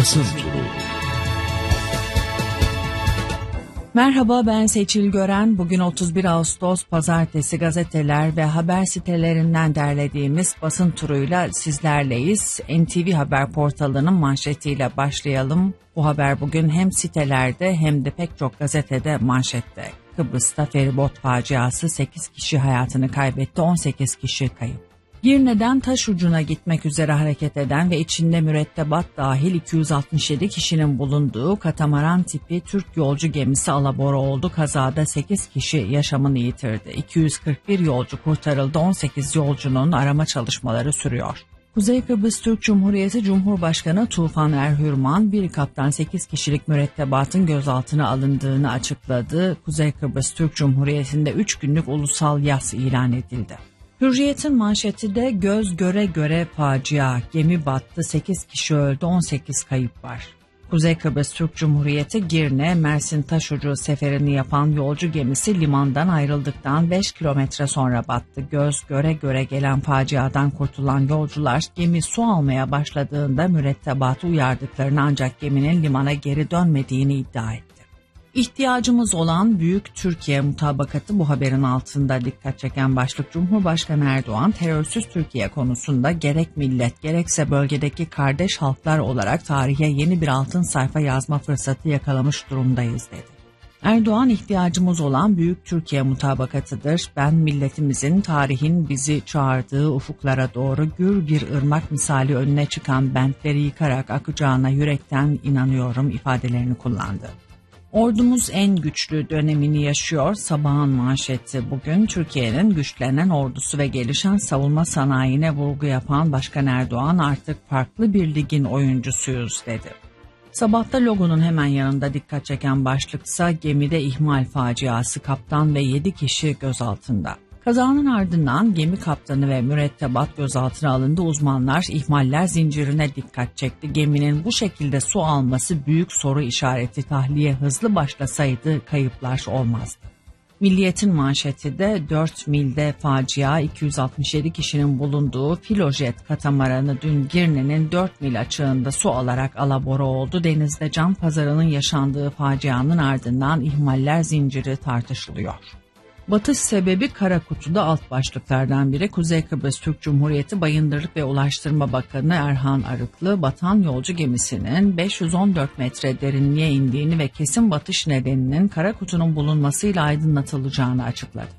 Basın Turu. Merhaba, ben Seçil Gören. Bugün 31 Ağustos Pazartesi, gazeteler ve haber sitelerinden derlediğimiz basın turuyla sizlerleyiz. NTV Haber portalının manşetiyle başlayalım. Bu haber bugün hem sitelerde hem de pek çok gazetede manşette. Kıbrıs'ta feribot faciası, 8 kişi hayatını kaybetti, 18 kişi kayıp. Girne'den Taşucu'na gitmek üzere hareket eden ve içinde mürettebat dahil 267 kişinin bulunduğu katamaran tipi Türk yolcu gemisi alabora oldu. Kazada 8 kişi yaşamını yitirdi. 241 yolcu kurtarıldı, 18 yolcunun arama çalışmaları sürüyor. Kuzey Kıbrıs Türk Cumhuriyeti Cumhurbaşkanı Tufan Erhürman, bir kaptan 8 kişilik mürettebatın gözaltına alındığını açıkladı. Kuzey Kıbrıs Türk Cumhuriyeti'nde 3 günlük ulusal yas ilan edildi. Hürriyet'in manşeti de göz göre göre facia, gemi battı, 8 kişi öldü, 18 kayıp var. Kuzey Kıbrıs Türk Cumhuriyeti Girne, Mersin Taşucu seferini yapan yolcu gemisi limandan ayrıldıktan 5 kilometre sonra battı. Göz göre göre gelen faciadan kurtulan yolcular gemi su almaya başladığında mürettebatı uyardıklarını, ancak geminin limana geri dönmediğini iddia etti. İhtiyacımız olan büyük Türkiye mutabakatı bu haberin altında dikkat çeken başlık. Cumhurbaşkanı Erdoğan, terörsüz Türkiye konusunda gerek millet gerekse bölgedeki kardeş halklar olarak tarihe yeni bir altın sayfa yazma fırsatı yakalamış durumdayız dedi. Erdoğan, ihtiyacımız olan büyük Türkiye mutabakatıdır. Ben milletimizin tarihin bizi çağırdığı ufuklara doğru gür bir ırmak misali önüne çıkan bentleri yıkarak akacağına yürekten inanıyorum ifadelerini kullandı. Ordumuz en güçlü dönemini yaşıyor. Sabahın manşeti bugün. Türkiye'nin güçlenen ordusu ve gelişen savunma sanayine vurgu yapan Başkan Erdoğan, artık farklı bir ligin oyuncusuyuz dedi. Sabahta logonun hemen yanında dikkat çeken başlıksa gemide ihmal faciası, kaptan ve 7 kişi gözaltında. Kazanın ardından gemi kaptanı ve mürettebat gözaltına alındı. Uzmanlar ihmaller zincirine dikkat çekti. Geminin bu şekilde su alması büyük soru işareti. Tahliye hızlı başlasaydı kayıplar olmazdı. Milliyet'in manşeti de 4 milde facia, 267 kişinin bulunduğu Filojet katamaranı dün Girne'nin 4 mil açığında su alarak alabora oldu. Denizde can pazarının yaşandığı facianın ardından ihmaller zinciri tartışılıyor. Batış sebebi kara kutuda alt başlıklardan biri. Kuzey Kıbrıs Türk Cumhuriyeti Bayındırlık ve Ulaştırma Bakanı Erhan Arıklı, batan yolcu gemisinin 514 metre derinliğe indiğini ve kesin batış nedeninin kara kutunun bulunmasıyla aydınlatılacağını açıkladı.